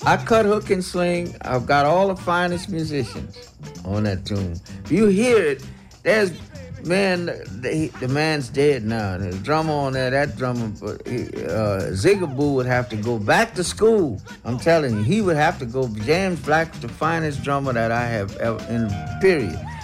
I cut hook and swing. I've got all the finest musicians on that tune. If you hear it, there's man. The man's dead now. The drummer on there, that drummer, Zigaboo would have to go back to school. I'm telling you, he would have to go. James Black, the finest drummer that I have ever in period.